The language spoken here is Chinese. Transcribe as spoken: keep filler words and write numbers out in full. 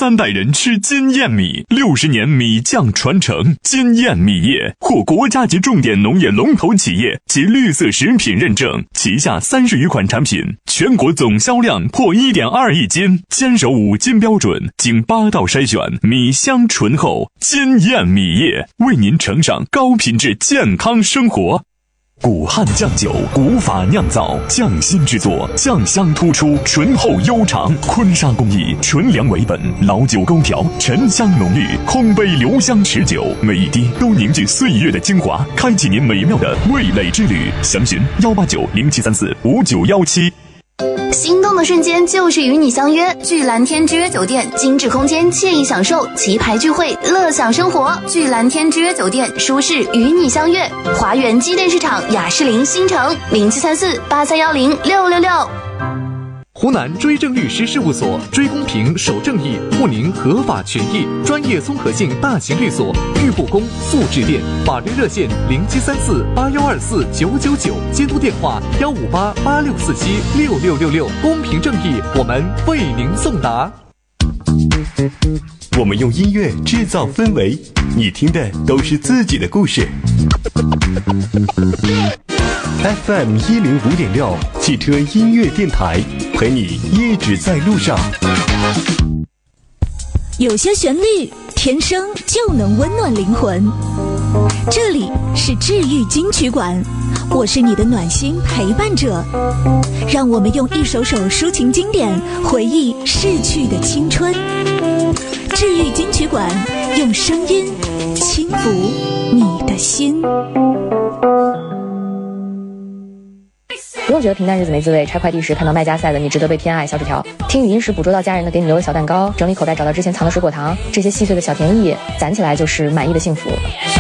三代人吃金燕米，六十年米酱传承。金燕米业获国家级重点农业龙头企业及绿色食品认证，旗下三十余款产品，全国总销量破 一点二亿斤，坚守五金标准，经八道筛选，米香醇厚。金燕米业为您呈上高品质健康生活。古汉酱酒，古法酿造，匠心制作，酱香突出，醇厚悠长。坤沙工艺，纯粮为本，老酒勾调，沉香浓郁，空杯留香持久，每一滴都凝聚岁月的精华，开启您美妙的味蕾之旅。详询幺八九零七三四五九幺七。 心动的瞬间就是与你相约，聚蓝天之约酒店，精致空间，惬意享受，棋牌聚会，乐享生活。聚蓝天之约酒店，舒适与你相约。华源机电市场雅士林新城零七三四八三幺零六六六。 湖南追正律师事务所，追公平守正义，护您合法权益，专业综合性大型律所，豫不公速致电，法律热线零七三四八幺二四九九九，监督电话幺五八八六四七六六六六，公平正义，我们为您送达。 我们用音乐制造氛围，你听的都是自己的故事。F M 一零五点六汽车音乐电台，陪你一直在路上。 有些旋律天生就能温暖灵魂，这里是治愈金曲馆，我是你的暖心陪伴者，让我们用一首首抒情经典回忆逝去的青春。治愈金曲馆，用声音轻抚你的心。 不用觉得平淡日子没滋味，拆快递时看到卖家赛的你值得被偏爱小纸条，听语音时捕捉到家人的给你留的小蛋糕，整理口袋找到之前藏的水果糖，这些细碎的小甜意攒起来就是满意的幸福。